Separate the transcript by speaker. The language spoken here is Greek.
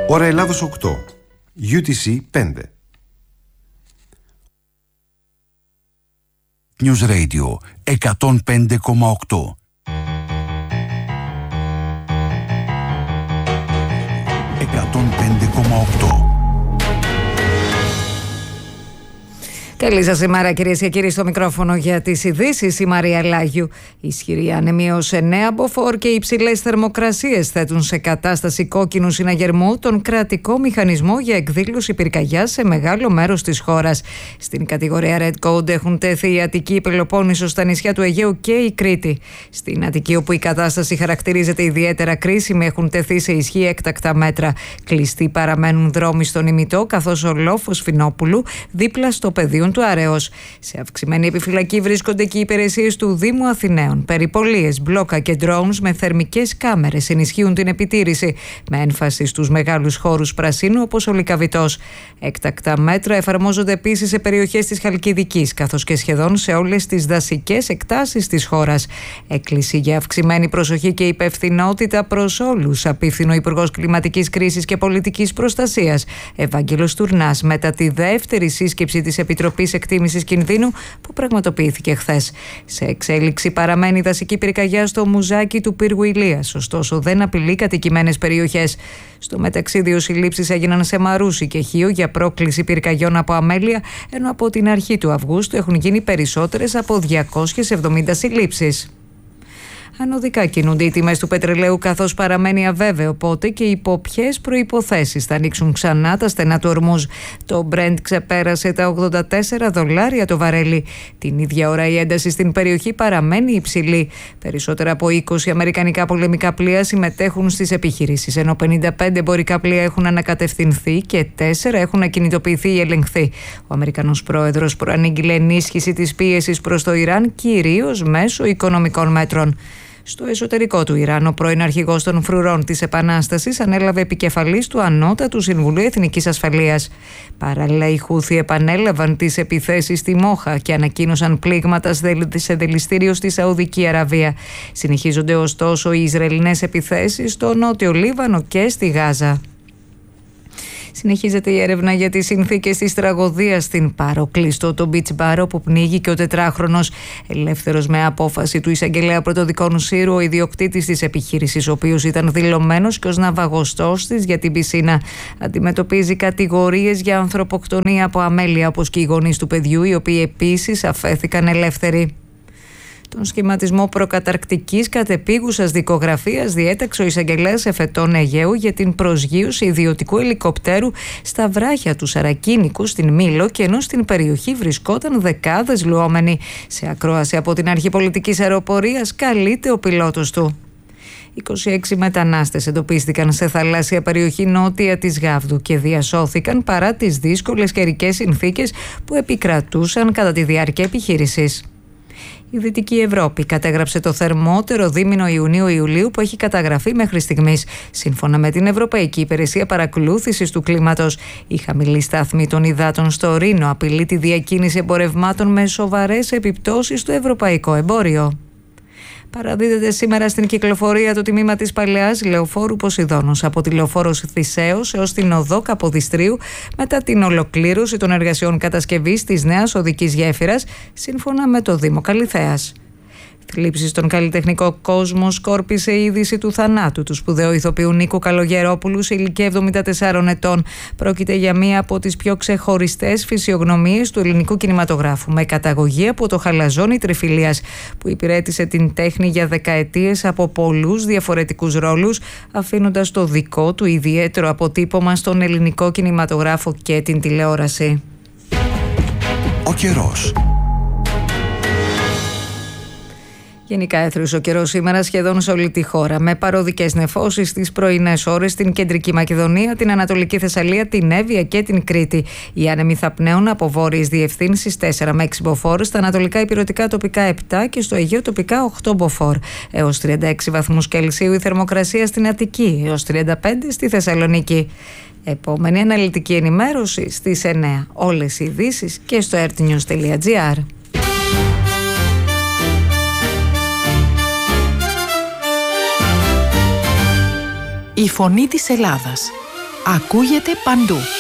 Speaker 1: Ώρα Ελλάδος 8, UTC 5.
Speaker 2: News Radio 105,8.
Speaker 3: Καλή σας ημέρα, κυρίες και κύριοι. Στο μικρόφωνο για τις ειδήσεις η Μαρία Λάγιου. Ισχυρή άνεμοι ως 9 μποφόρ και υψηλές θερμοκρασίες θέτουν σε κατάσταση κόκκινου συναγερμού τον κρατικό μηχανισμό για εκδήλωση πυρκαγιάς σε μεγάλο μέρος της χώρας. Στην κατηγορία Red Code έχουν τέθει η Αττική, η Πελοπόννησος, τα νησιά του Αιγαίου και η Κρήτη. Στην Αττική, όπου η κατάσταση χαρακτηρίζεται ιδιαίτερα κρίσιμη, έχουν τεθεί σε ισχύ έκτακτα μέτρα. Κλειστοί παραμένουν δρόμοι στον ημιτό, καθώς ο λόφος Φινόπουλου δίπλα στο πεδίο του Άρεως. Σε αυξημένη επιφυλακή βρίσκονται και οι υπηρεσίες του Δήμου Αθηναίων. Περιπολίες, μπλόκα και drones με θερμικές κάμερες ενισχύουν την επιτήρηση, με έμφαση στους μεγάλους χώρους πρασίνου όπως ο Λυκαβητός. Έκτακτα μέτρα εφαρμόζονται επίσης σε περιοχές της Χαλκιδικής, καθώς και σχεδόν σε όλες τις δασικές εκτάσεις της χώρας. Έκκληση για αυξημένη προσοχή και υπευθυνότητα προς όλους, απίφθινε ο Υπουργός Κλιματικής Κρίσης και Πολιτικής Προστασίας, Ευάγγελος Τουρνάς, μετά τη δεύτερη σύσκεψη της Επιτροπής Εκτίμησης Κινδύνου που πραγματοποιήθηκε χθες. Σε εξέλιξη παραμένει η δασική πυρκαγιά στο Μουζάκι του πύργου Ηλίας, ωστόσο δεν απειλεί κατοικημένες περιοχές. Στο μεταξύ, 2 συλλήψεις έγιναν σε Μαρούσι και Χίο για πρόκληση πυρκαγιών από αμέλεια, ενώ από την αρχή του Αυγούστου έχουν γίνει περισσότερες από 270 συλλήψεις. Ανωδικά κινούνται οι τιμές του πετρελαίου, καθώς παραμένει αβέβαιο πότε και υπό ποιες προϋποθέσεις θα ανοίξουν ξανά τα στενά του Ορμούζ. Το Brent ξεπέρασε τα $84 το βαρέλι. Την ίδια ώρα η ένταση στην περιοχή παραμένει υψηλή. Περισσότερα από 20 αμερικανικά πολεμικά πλοία συμμετέχουν στις επιχειρήσεις, ενώ 55 εμπορικά πλοία έχουν ανακατευθυνθεί και 4 έχουν ακινητοποιηθεί ή ελεγχθεί. Ο Αμερικανός πρόεδρος προανήγγειλε ενίσχυση της πίεσης προς το Ιράν, κυρίως μέσω οικονομικών μέτρων. Στο εσωτερικό του Ιράν, ο πρώην αρχηγός των φρουρών της Επανάστασης ανέλαβε επικεφαλής του Ανώτατου Συμβουλίου Εθνικής Ασφαλείας. Παράλληλα, οι Χούθι επανέλαβαν τις επιθέσεις στη Μόχα και ανακοίνωσαν πλήγματα σε δηληστήριο στη Σαουδική Αραβία. Συνεχίζονται ωστόσο οι Ισραηλινές επιθέσεις στο Νότιο Λίβανο και στη Γάζα. Συνεχίζεται η έρευνα για τις συνθήκες της τραγωδίας στην Πάρο. Κλειστό το Beach Bar, όπου πνίγει και ο 4χρονος. Ελεύθερος με απόφαση του εισαγγελέα πρωτοδικών Σύρου, ο ιδιοκτήτης της επιχείρησης, ο οποίος ήταν δηλωμένος και ως ναυαγοστός της για την πισίνα, αντιμετωπίζει κατηγορίες για ανθρωποκτονία από αμέλεια, όπως και οι γονείς του παιδιού, οι οποίοι επίσης αφέθηκαν ελεύθεροι. Τον σχηματισμό προκαταρκτικής κατεπίγουσας δικογραφίας διέταξε ο εισαγγελέας Εφετών Αιγαίου για την προσγείωση ιδιωτικού ελικοπτέρου στα βράχια του Σαρακίνικου στην Μήλο, και ενώ στην περιοχή βρισκόταν δεκάδες λουόμενοι. Σε ακρόαση από την Αρχή Πολιτικής Αεροπορίας καλείται ο πιλότος του. 26 μετανάστες εντοπίστηκαν σε θαλάσσια περιοχή νότια της Γάβδου και διασώθηκαν παρά τις δύσκολες καιρικές συνθήκες που επικρατούσαν κατά τη διάρκεια επιχείρησης. Η Δυτική Ευρώπη κατέγραψε το θερμότερο δίμηνο Ιουνίου-Ιουλίου που έχει καταγραφεί μέχρι στιγμής. Σύμφωνα με την Ευρωπαϊκή Υπηρεσία Παρακολούθησης του Κλίματος, η χαμηλή στάθμη των υδάτων στο Ρήνο απειλεί τη διακίνηση εμπορευμάτων με σοβαρές επιπτώσεις στο ευρωπαϊκό εμπόριο. Παραδίδεται σήμερα στην κυκλοφορία το τμήμα της παλαιάς λεωφόρου Ποσειδώνος από τη λεωφόρο Θησέως έως την οδό Καποδιστρίου, μετά την ολοκλήρωση των εργασιών κατασκευής της νέας οδικής γέφυρας, σύμφωνα με το Δήμο Καλιθέας. Θλίψη στον καλλιτεχνικό κόσμο σκόρπισε η είδηση του θανάτου του σπουδαίου ηθοποιού Νίκου Καλογερόπουλου σε ηλικία 74 ετών. Πρόκειται για μία από τις πιο ξεχωριστές φυσιογνωμίες του ελληνικού κινηματογράφου, με καταγωγή από το χαλαζόνι Τριφυλίας, που υπηρέτησε την τέχνη για δεκαετίες από πολλούς διαφορετικούς ρόλους, αφήνοντας το δικό του ιδιαίτερο αποτύπωμα στον ελληνικό κινηματογράφο και την τηλεόραση.
Speaker 2: Ο καιρός.
Speaker 3: Γενικά έθριος ο καιρός σήμερα σχεδόν σε όλη τη χώρα, με παροδικές νεφώσεις στις πρωινές ώρες στην Κεντρική Μακεδονία, την Ανατολική Θεσσαλία, την Εύβοια και την Κρήτη. Οι άνεμοι θα πνέουν από βόρειες διευθύνσεις 4 με 6 μποφόρ, στα ανατολικά ηπειρωτικά τοπικά 7 και στο Αιγαίο τοπικά 8 μποφόρ. Έως 36 βαθμούς Κελσίου η θερμοκρασία στην Αττική, έως 35 στη Θεσσαλονίκη. Επόμενη αναλυτική ενημέρωση στις 9. Όλες οι ειδήσεις και στο rtnews.gr.
Speaker 4: Η φωνή της Ελλάδας. Ακούγεται παντού.